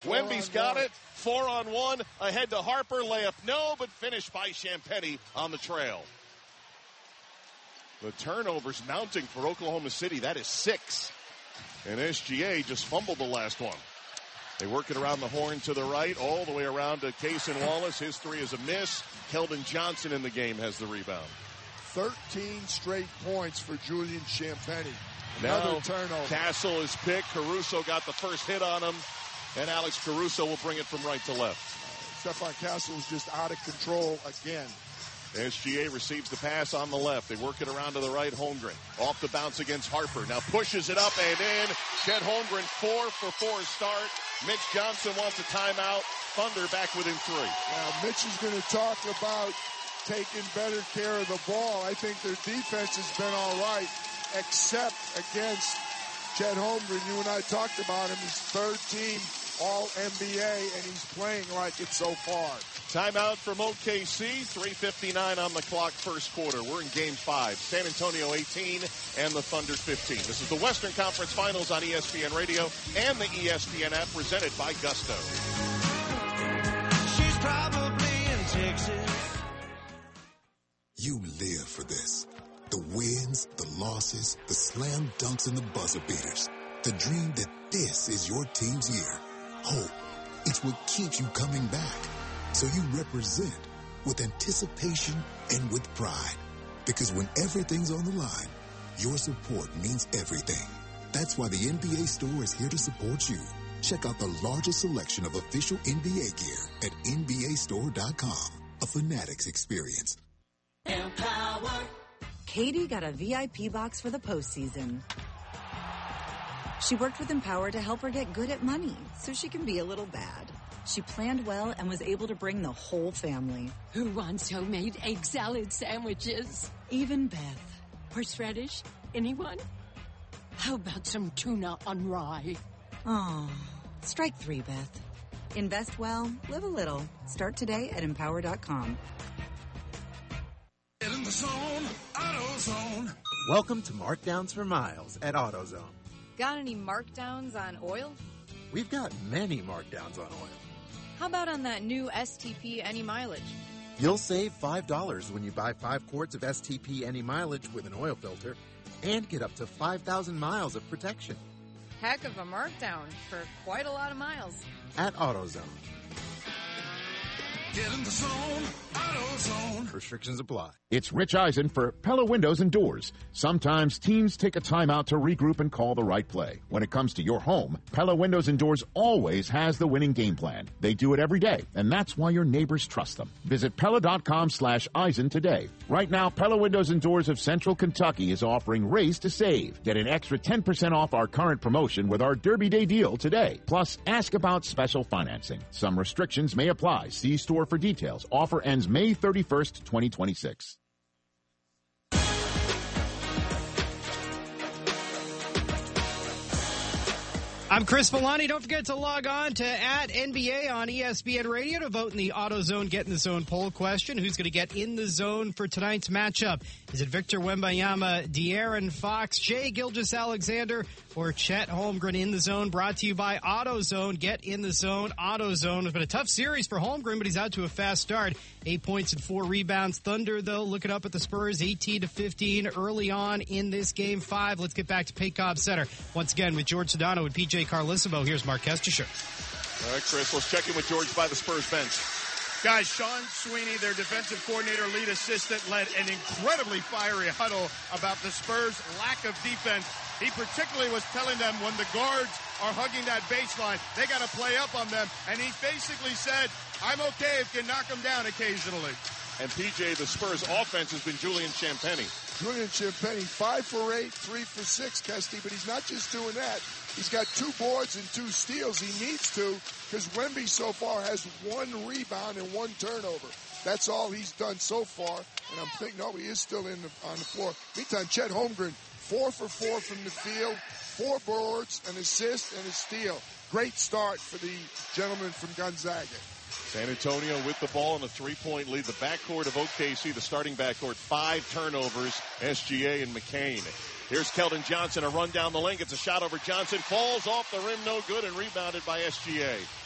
Wemby's got it. 4-on-1. Ahead to Harper. Layup no, but finished by Champagnie on the trail. The turnovers mounting for Oklahoma City. That is 6. And SGA just fumbled the last one. They work it around the horn to the right, all the way around to Cason Wallace. His three is a miss. Keldon Johnson in the game has the rebound. 13 straight points for Julian Champagnie. Now, Another turnover. Castle is picked. Caruso got the first hit on him. And Alex Caruso will bring it from right to left. Stephon Castle is just out of control again. SGA receives the pass on the left. They work it around to the right. Holmgren off the bounce against Harper. Now pushes it up and in. Chet Holmgren 4 for 4 start. Mitch Johnson wants a timeout. Thunder back within 3. Now Mitch is going to talk about taking better care of the ball. I think their defense has been all right, except against Chet Holmgren. You and I talked about him. He's third team All-NBA, and he's playing like it so far. Timeout from OKC. 3:59 on the clock, first quarter. We're in Game 5. San Antonio 18 and the Thunder 15. This is the Western Conference Finals on ESPN Radio and the ESPN app, presented by Gusto. She's probably in Texas. You live for this. The wins, the losses, the slam dunks, and the buzzer beaters. The dream that this is your team's year. Hope. It's what keeps you coming back. So you represent with anticipation and with pride. Because when everything's on the line, your support means everything. That's why the NBA Store is here to support you. Check out the largest selection of official NBA gear at NBAstore.com. A Fanatics experience. Empower. Katie got a VIP box for the postseason. She worked with Empower to help her get good at money so she can be a little bad. She planned well and was able to bring the whole family. Who wants homemade egg salad sandwiches? Even Beth. Horseradish? Anyone? How about some tuna on rye? Oh, strike 3, Beth. Invest well, live a little. Start today at Empower.com. Get in the zone, AutoZone. Welcome to Markdowns for Miles at AutoZone. Got any markdowns on oil? We've got many markdowns on oil. How about on that new STP Any Mileage? You'll save $5 when you buy 5 quarts of STP Any Mileage with an oil filter and get up to 5,000 miles of protection. Heck of a markdown for quite a lot of miles. At AutoZone. Get in the zone, AutoZone. Restrictions apply. It's Rich Eisen for Pella Windows and Doors. Sometimes teams take a timeout to regroup and call the right play. When it comes to your home, Pella Windows and Doors always has the winning game plan. They do it every day, and that's why your neighbors trust them. Visit Pella.com/Eisen today. Right now, Pella Windows and Doors of Central Kentucky is offering Race to Save. Get an extra 10% off our current promotion with our Derby Day deal today. Plus, ask about special financing. Some restrictions may apply. See store for details. Offer ends May 31st, 2026. I'm Chris Villani. Don't forget to log on to @NBA on ESPN Radio to vote in the AutoZone Get in the Zone poll question. Who's going to get in the zone for tonight's matchup? Is it Victor Wembanyama, De'Aaron Fox, Shai Gilgeous-Alexander, or Chet Holmgren in the zone? Brought to you by AutoZone. Get in the zone. AutoZone. It's been a tough series for Holmgren, but he's out to a fast start. 8 points and 4 rebounds. Thunder, though, looking up at the Spurs, 18-15 early on in this Game 5. Let's get back to Paycobb Center. Once again with George Sedano and PJ Carlissimo. Here's Mark Kestisher. All right, Chris, let's check in with George by the Spurs bench. Guys, Sean Sweeney, their defensive coordinator, lead assistant, led an incredibly fiery huddle about the Spurs' lack of defense. He particularly was telling them when the guards are hugging that baseline, they got to play up on them. And he basically said, I'm okay if you can knock them down occasionally. And PJ, the Spurs offense has been Julian Champagnie. Julian Champagnie, 5 for 8, 3 for 6, Kesty, but he's not just doing that. He's got 2 boards and 2 steals. He needs to, because Wemby so far has 1 rebound and 1 turnover. That's all he's done so far. And I'm thinking, no, he is still on the floor. Meantime, Chet Holmgren, 4 for 4 from the field, 4 boards, an assist, and a steal. Great start for the gentleman from Gonzaga. San Antonio with the ball in a 3-point lead. The backcourt of OKC, the starting backcourt, 5 turnovers, SGA and McCain. Here's Keldon Johnson, a run down the lane, gets a shot over Johnson, falls off the rim, no good, and rebounded by SGA.